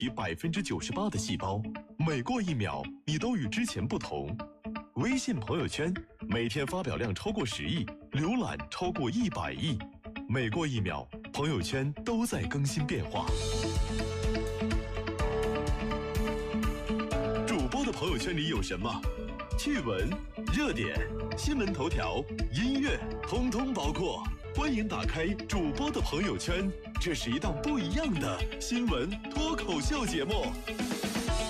比98%的细胞，每过1秒，你都与之前不同。微信朋友圈每天发表量超过10亿，浏览超过100亿，每过1秒，朋友圈都在更新变化。主播的朋友圈里有什么？趣闻、热点、新闻头条、音乐，通通包括。欢迎打开主播的朋友圈，这是一档不一样的新闻脱口秀节目。